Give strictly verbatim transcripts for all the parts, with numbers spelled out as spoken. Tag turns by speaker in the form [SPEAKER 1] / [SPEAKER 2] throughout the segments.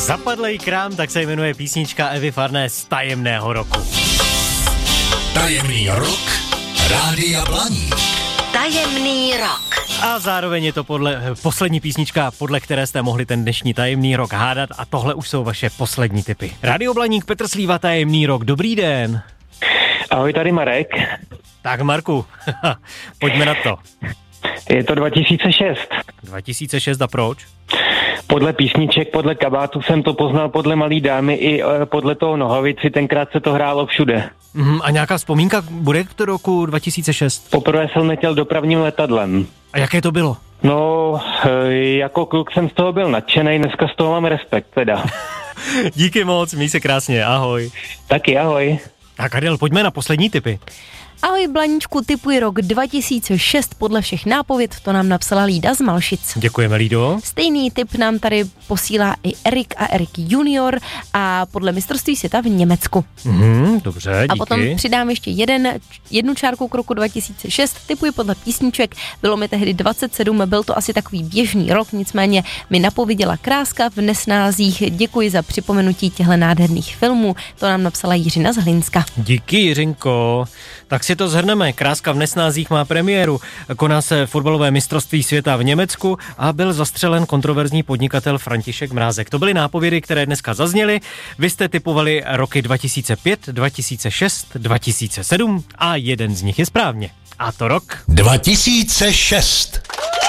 [SPEAKER 1] Zapadlej krám, tak se jmenuje písnička Evy Farné z Tajemného roku.
[SPEAKER 2] Tajemný rok Rádia Blaník.
[SPEAKER 3] Tajemný rok.
[SPEAKER 1] A zároveň je to podle, poslední písnička, podle které jste mohli ten dnešní tajemný rok hádat, a tohle už jsou vaše poslední tipy. Rádio Blaník, Petr Slíva, Tajemný rok, dobrý den.
[SPEAKER 4] Ahoj, tady Marek.
[SPEAKER 1] Tak Marku, pojďme na to.
[SPEAKER 4] Je to dva tisíce šest.
[SPEAKER 1] dva tisíce šest a proč?
[SPEAKER 4] Podle písniček, podle kabátu jsem to poznal, podle Malý dámy i e, podle toho Nohavici, tenkrát se to hrálo všude.
[SPEAKER 1] Mm, a nějaká vzpomínka bude k roku dva tisíce šest?
[SPEAKER 4] Poprvé jsem letěl dopravním letadlem.
[SPEAKER 1] A jaké to bylo?
[SPEAKER 4] No, e, jako kluk jsem z toho byl nadšenej, dneska z toho mám respekt teda.
[SPEAKER 1] Díky moc, měj se krásně, ahoj.
[SPEAKER 4] Taky ahoj.
[SPEAKER 1] Tak Adel, pojďme na poslední tipy.
[SPEAKER 5] Ahoj Blaníčku, tipuji rok dva tisíce šest podle všech nápověd, to nám napsala Lída z Malšic.
[SPEAKER 1] Děkujeme, Lído.
[SPEAKER 5] Stejný tip nám tady posílá i Erik a Erik junior a podle mistrovství světa v Německu.
[SPEAKER 1] Mhm, dobře, díky.
[SPEAKER 5] A potom přidám ještě jeden, jednu čárku k roku dva tisíce šest, tipuji podle písniček, bylo mi tehdy dvacet sedm, byl to asi takový běžný rok, nicméně mi napověděla Kráska v Nesnázích, děkuji za připomenutí těchto nádherných filmů, to nám napsala Jiřina z Hlinska.
[SPEAKER 1] Díky, Jiřinko. Tak si to zhrneme. Kráska v Nesnázích má premiéru. Koná se fotbalové mistrovství světa v Německu a byl zastřelen kontroverzní podnikatel František Mrázek. To byly nápovědy, které dneska zazněly. Vy jste tipovali roky dva tisíce pět, dva tisíce šest, dva tisíce sedm a jeden z nich je správně. A to rok
[SPEAKER 2] dva tisíce šest.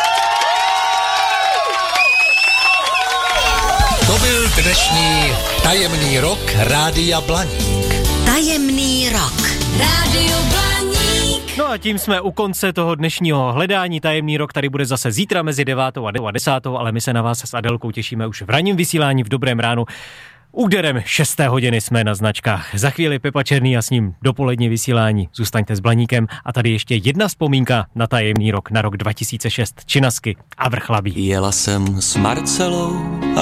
[SPEAKER 2] To byl dnešní Tajemný rok Rádia Blaník.
[SPEAKER 3] Tajemný rok. Rádio Blaník.
[SPEAKER 1] No a tím jsme u konce toho dnešního hledání. Tajemný rok tady bude zase zítra mezi devátou a desátou, ale my se na vás s Adelkou těšíme už v ranním vysílání v Dobrém ránu. Úderem šesté hodiny jsme na značkách. Za chvíli Pepa Černý a s ním dopolední vysílání. Zůstaňte s Blaníkem a tady ještě jedna vzpomínka na Tajemný rok, na rok dva tisíce šest. Činasky a Vrchlabí.
[SPEAKER 6] Jela jsem s Marcelou a